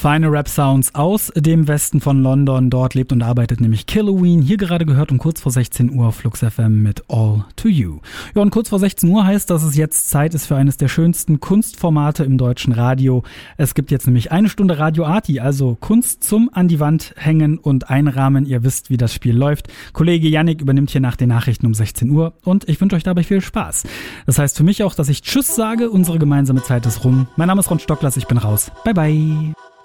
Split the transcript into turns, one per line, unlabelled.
Feine Rap-Sounds aus dem Westen von London. Dort lebt und arbeitet nämlich Killoween. Hier gerade gehört um kurz vor 16 Uhr auf Flux FM mit All to You. Ja, und kurz vor 16 Uhr heißt, dass es jetzt Zeit ist für eines der schönsten Kunstformate im deutschen Radio. Es gibt jetzt nämlich 1 Stunde Radio Arti, also Kunst zum an die Wand hängen und einrahmen. Ihr wisst, wie das Spiel läuft. Kollege Yannick übernimmt hier nach den Nachrichten um 16 Uhr und ich wünsche euch dabei viel Spaß. Das heißt für mich auch, dass ich Tschüss sage. Unsere gemeinsame Zeit ist rum. Mein Name ist Ron Stocklers, ich bin raus. Bye bye.